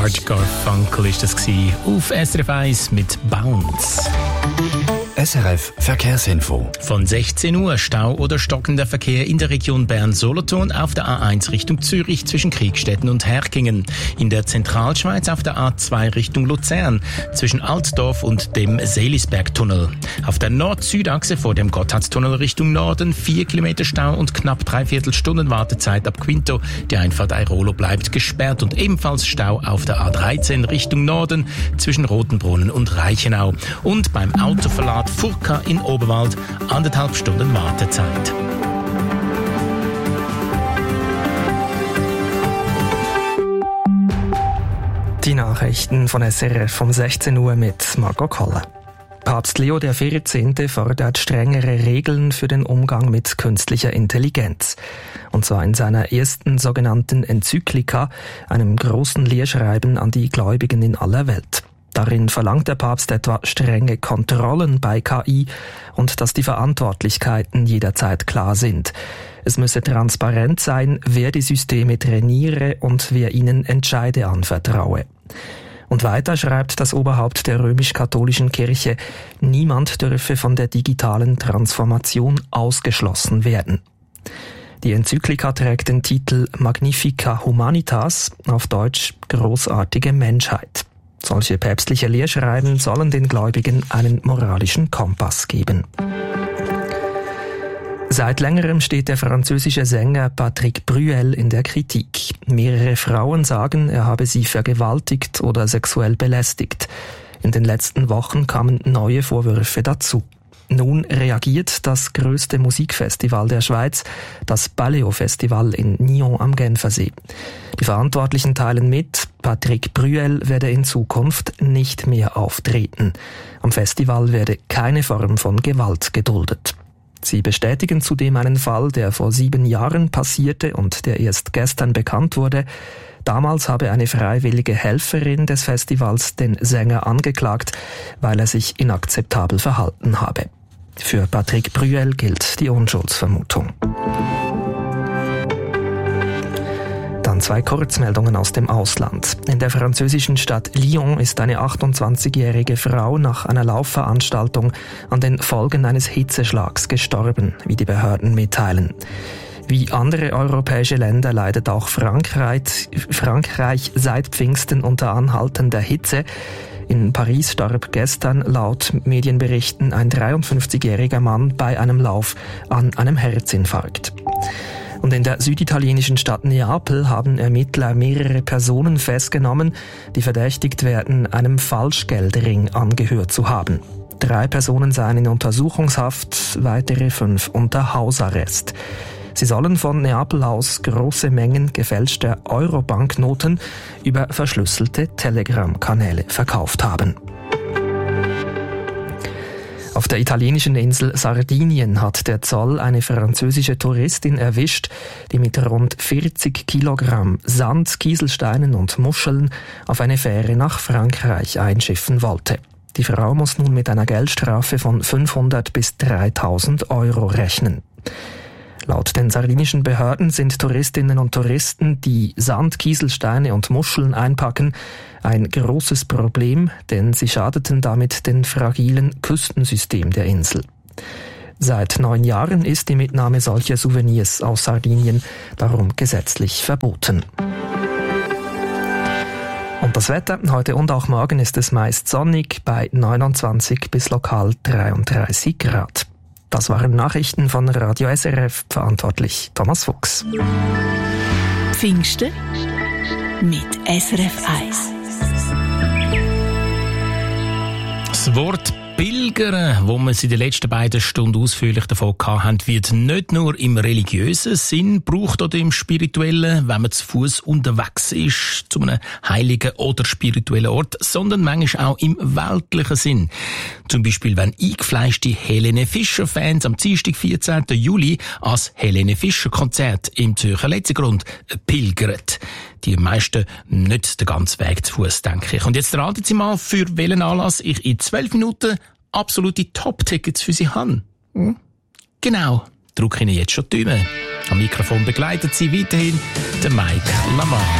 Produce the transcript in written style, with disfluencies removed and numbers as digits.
Art Garfunkel ist das gewesen, auf SRF 1 mit Bounce. SRF Verkehrsinfo. Von 16 Uhr Stau oder stockender Verkehr in der Region Bern-Solothurn auf der A1 Richtung Zürich zwischen Kriegstetten und Herkingen. In der Zentralschweiz auf der A2 Richtung Luzern zwischen Altdorf und dem Seelisbergtunnel. Auf der Nord-Süd-Achse vor dem Gotthardstunnel Richtung Norden 4 Kilometer Stau und knapp 3/4 Stunden Wartezeit ab Quinto. Die Einfahrt Airolo bleibt gesperrt und ebenfalls Stau auf der A13 Richtung Norden zwischen Rotenbrunnen und Reichenau. Und beim Autoverlad Furka in Oberwald 1,5 Stunden Wartezeit. Die Nachrichten von SRF um 16 Uhr mit Margot Koller. Papst Leo XIV. Fordert strengere Regeln für den Umgang mit künstlicher Intelligenz. Und zwar in seiner ersten sogenannten Enzyklika, einem großen Lehrschreiben an die Gläubigen in aller Welt. Darin verlangt der Papst etwa strenge Kontrollen bei KI und dass die Verantwortlichkeiten jederzeit klar sind. Es müsse transparent sein, wer die Systeme trainiere und wer ihnen Entscheide anvertraue. Und weiter schreibt das Oberhaupt der römisch-katholischen Kirche, niemand dürfe von der digitalen Transformation ausgeschlossen werden. Die Enzyklika trägt den Titel Magnifica Humanitas, auf Deutsch großartige Menschheit. Solche päpstliche Lehrschreiben sollen den Gläubigen einen moralischen Kompass geben. Seit längerem steht der französische Sänger Patrick Bruel in der Kritik. Mehrere Frauen sagen, er habe sie vergewaltigt oder sexuell belästigt. In den letzten Wochen kamen neue Vorwürfe dazu. Nun reagiert das größte Musikfestival der Schweiz, das Baleo-Festival in Nyon am Genfersee. Die Verantwortlichen teilen mit, Patrick Bruel werde in Zukunft nicht mehr auftreten. Am Festival werde keine Form von Gewalt geduldet. Sie bestätigen zudem einen Fall, der vor 7 Jahren passierte und der erst gestern bekannt wurde. Damals habe eine freiwillige Helferin des Festivals den Sänger angeklagt, weil er sich inakzeptabel verhalten habe. Für Patrick Bruel gilt die Unschuldsvermutung. Dann 2 Kurzmeldungen aus dem Ausland. In der französischen Stadt Lyon ist eine 28-jährige Frau nach einer Laufveranstaltung an den Folgen eines Hitzeschlags gestorben, wie die Behörden mitteilen. Wie andere europäische Länder leidet auch Frankreich seit Pfingsten unter anhaltender Hitze. In Paris starb gestern laut Medienberichten ein 53-jähriger Mann bei einem Lauf an einem Herzinfarkt. Und in der süditalienischen Stadt Neapel haben Ermittler mehrere Personen festgenommen, die verdächtigt werden, einem Falschgeldring angehört zu haben. 3 Personen seien in Untersuchungshaft, weitere 5 unter Hausarrest. Sie sollen von Neapel aus große Mengen gefälschter Euro-Banknoten über verschlüsselte Telegram-Kanäle verkauft haben. Auf der italienischen Insel Sardinien hat der Zoll eine französische Touristin erwischt, die mit rund 40 Kilogramm Sand, Kieselsteinen und Muscheln auf eine Fähre nach Frankreich einschiffen wollte. Die Frau muss nun mit einer Geldstrafe von 500 bis 3.000 Euro rechnen. Laut den sardinischen Behörden sind Touristinnen und Touristen, die Sand, Kieselsteine und Muscheln einpacken, ein großes Problem, denn sie schadeten damit dem fragilen Küstensystem der Insel. Seit 9 Jahren ist die Mitnahme solcher Souvenirs aus Sardinien darum gesetzlich verboten. Und das Wetter, heute und auch morgen ist es meist sonnig bei 29 bis lokal 33 Grad. Das waren Nachrichten von Radio SRF, verantwortlich Thomas Fuchs. Pfingsten mit SRF 1. Das Wort Pilgern, wo wir es in den letzten beiden Stunden ausführlich davon hatten, wird nicht nur im religiösen Sinn gebraucht oder im spirituellen, wenn man zu Fuß unterwegs ist, zu einem heiligen oder spirituellen Ort, sondern manchmal auch im weltlichen Sinn. Zum Beispiel, wenn eingefleischte Helene Fischer-Fans am Dienstag, 14. Juli, ans Helene Fischer-Konzert im Zürcher Letzigrund pilgern. Die meisten nicht den ganzen Weg zu Fuß, denke ich. Und jetzt raten Sie mal, für welchen Anlass ich in 12 Minuten absolute Top-Tickets für Sie habe. Genau, drücke Ihnen jetzt schon die Daumen. Am Mikrofon begleitet Sie weiterhin der Mike Lamar.